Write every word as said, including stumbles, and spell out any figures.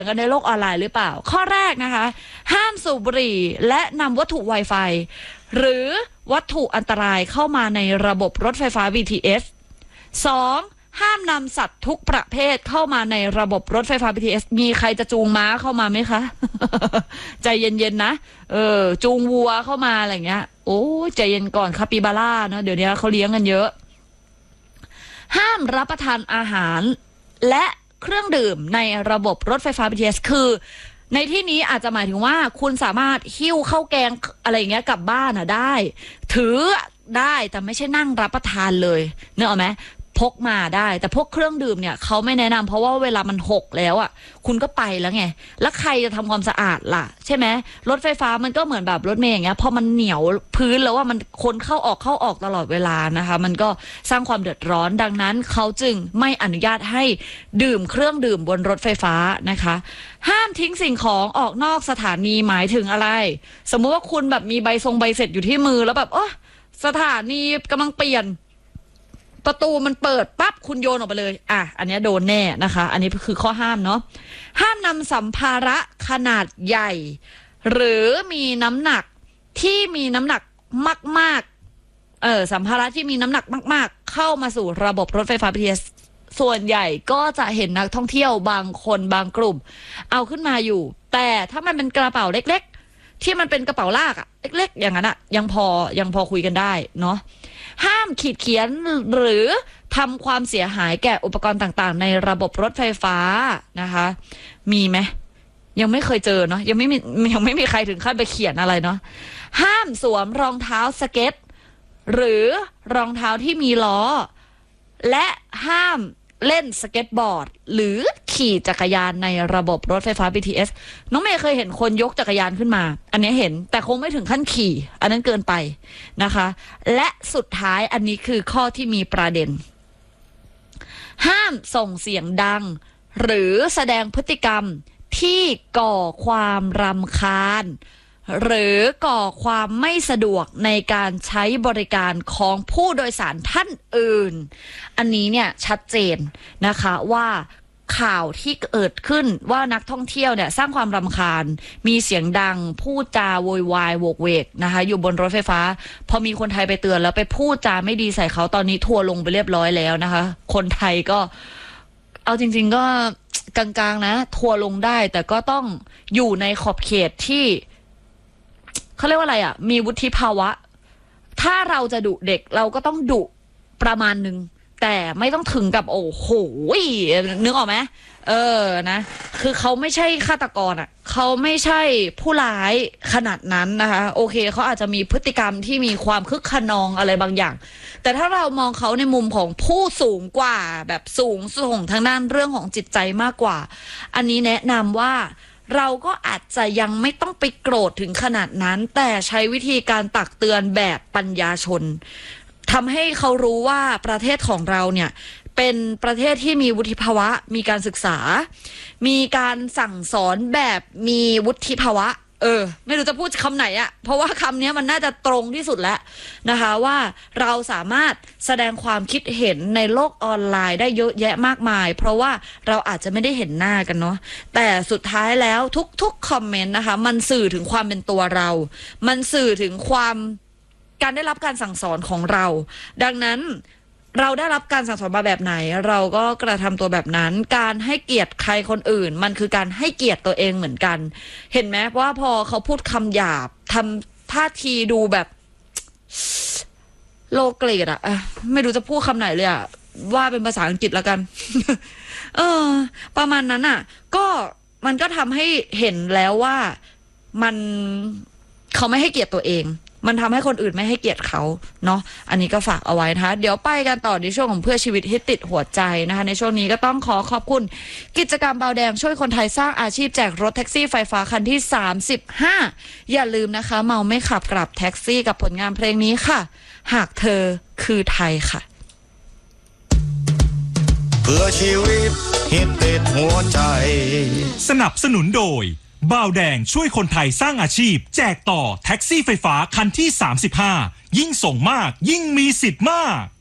กันในโลกออนไลน์หรือเปล่าข้อแรกนะคะห้ามสูบบุหรี่และนำวัตถุ Wi-Fi หรือวัตถุอันตรายเข้ามาในระบบรถไฟฟ้า บี ที เอส สองห้ามนำสัตว์ทุกประเภทเข้ามาในระบบรถไฟฟ้า บี ที เอส มีใครจะจูงม้าเข้ามาไหมคะ ใจเย็นๆนะเออจูงวัวเข้ามาอะไรเงี้ยโอ้ใจเย็นก่อนคาปิบาร่านะเดี๋ยวนี้เขาเลี้ยงกันเยอะห้ามรับประทานอาหารและเครื่องดื่มในระบบรถไฟฟ้า บี ที เอส คือในที่นี้อาจจะหมายถึงว่าคุณสามารถหิ้วข้าวแกงอะไรเงี้ยกลับบ้านอ่ะได้ถือได้แต่ไม่ใช่นั่งรับประทานเลยเนอะไหมพกมาได้แต่พวกเครื่องดื่มเนี่ยเขาไม่แนะนำเพราะว่าเวลามันหกแล้วอ่ะคุณก็ไปแล้วไงแล้วใครจะทำความสะอาดล่ะใช่ไหมรถไฟฟ้ามันก็เหมือนแบบรถเมล์อย่างเงี้ยพอมันเหนียวพื้นแล้วว่ามันคนเข้าออกเข้าออกตลอดเวลานะคะมันก็สร้างความเดือดร้อนดังนั้นเขาจึงไม่อนุญาตให้ดื่มเครื่องดื่มบนรถไฟฟ้านะคะห้ามทิ้งสิ่งของออกนอกสถานีหมายถึงอะไรสมมุติว่าคุณแบบมีใบทรงใบเสร็จอยู่ที่มือแล้วแบบโอ้สถานีกำลังเปลี่ยนประตูมันเปิดปั๊บคุณโยนออกไปเลยอ่ะอันนี้โดนแน่นะคะอันนี้คือข้อห้ามเนาะห้ามนำสัมภาระขนาดใหญ่หรือมีน้ำหนักที่มีน้ำหนักมากๆเออสัมภาระที่มีน้ำหนักมากๆเข้ามาสู่ระบบรถไฟฟ้า บี ที เอส ส่วนใหญ่ก็จะเห็นนักท่องเที่ยวบางคนบางกลุ่มเอาขึ้นมาอยู่แต่ถ้ามันเป็นกระเป๋าเล็กๆที่มันเป็นกระเป๋าลากอะเล็กๆอย่างนั้นอะยังพอยังพอคุยกันได้เนาะห้ามขีดเขียนหรือทำความเสียหายแก่อุปกรณ์ต่างๆในระบบรถไฟฟ้านะคะมีไหมยังไม่เคยเจอเนาะยังไม่มียังไม่มีใครถึงขั้นไปเขียนอะไรเนาะห้ามสวมรองเท้าสเก็ตหรือรองเท้าที่มีล้อและห้ามเล่นสเก็ตบอร์ดหรือขี่จักรยานในระบบรถไฟฟ้า บี ที เอส น้องเมย์เคยเห็นคนยกจักรยานขึ้นมาอันนี้เห็นแต่คงไม่ถึงขั้นขี่อันนั้นเกินไปนะคะและสุดท้ายอันนี้คือข้อที่มีประเด็นห้ามส่งเสียงดังหรือแสดงพฤติกรรมที่ก่อความรำคาญหรือก่อความไม่สะดวกในการใช้บริการของผู้โดยสารท่านอื่นอันนี้เนี่ยชัดเจนนะคะว่าข่าวที่เกิดขึ้นว่านักท่องเที่ยวเนี่ยสร้างความรำคาญมีเสียงดังพูดจาโวยวายโวกเวกนะคะอยู่บนรถไฟฟ้าพอมีคนไทยไปเตือนแล้วไปพูดจาไม่ดีใส่เขาตอนนี้ทัวร์ลงไปเรียบร้อยแล้วนะคะคนไทยก็เอาจริงๆก็กลางๆนะทัวร์ลงได้แต่ก็ต้องอยู่ในขอบเขตที่เขาเรียกว่าอะไรอ่ะมีวุฒิภาวะถ้าเราจะดุเด็กเราก็ต้องดุประมาณนึงแต่ไม่ต้องถึงกับโอ้โหนึกออกไหมเออนะคือเขาไม่ใช่ฆาตกรอ่ะเขาไม่ใช่ผู้ร้ายขนาดนั้นนะคะโอเคเขาอาจจะมีพฤติกรรมที่มีความคึกขนองอะไรบางอย่างแต่ถ้าเรามองเขาในมุมของผู้สูงกว่าแบบสูงส่งทางด้านเรื่องของจิตใจมากกว่าอันนี้แนะนำว่าเราก็อาจจะยังไม่ต้องไปโกรธถึงขนาดนั้นแต่ใช้วิธีการตักเตือนแบบปัญญาชนทำให้เขารู้ว่าประเทศของเราเนี่ยเป็นประเทศที่มีวุฒิภาวะมีการศึกษามีการสั่งสอนแบบมีวุฒิภาวะเออไม่รู้จะพูดคำไหนอะเพราะว่าคำนี้มันน่าจะตรงที่สุดแล้วนะคะว่าเราสามารถแสดงความคิดเห็นในโลกออนไลน์ได้เยอะแยะมากมายเพราะว่าเราอาจจะไม่ได้เห็นหน้ากันเนาะแต่สุดท้ายแล้วทุกๆคอมเมนต์นะคะมันสื่อถึงความเป็นตัวเรามันสื่อถึงความการได้รับการสั่งสอนของเราดังนั้นเราได้รับการสั่งสอนมาแบบไหนเราก็กระทำตัวแบบนั้นการให้เกียรติใครคนอื่นมันคือการให้เกียรติตัวเองเหมือนกันเห็นไหมว่าพอเขาพูดคำหยาบทำท่าทีดูแบบโลเกรดอะไม่รู้จะพูดคำไหนเลยอะว่าเป็นภาษาอังกฤษแล้วกัน เออประมาณนั้นอะก็มันก็ทำให้เห็นแล้วว่ามันเขาไม่ให้เกียรติตัวเองมันทำให้คนอื่นไม่ให้เกียรติเขาเนาะอันนี้ก็ฝากเอาไว้นะคะเดี๋ยวไปกันต่อในช่วงของเพื่อชีวิตให้ติดหัวใจนะคะในช่วงนี้ก็ต้องขอขอบคุณกิจกรรมเบาแดงช่วยคนไทยสร้างอาชีพแจกรถแท็กซี่ไฟฟ้าคันที่สามสิบห้าอย่าลืมนะคะเมาไม่ขับกลับแท็กซี่กับผลงานเพลงนี้ค่ะหากเธอคือไทยค่ะเพื่อชีวิตให้ติดหัวใจสนับสนุนโดยบ่าวแดงช่วยคนไทยสร้างอาชีพแจกต่อแท็กซี่ไฟฟ้าคันที่สามสิบห้ายิ่งส่งมากยิ่งมีสิทธิ์มาก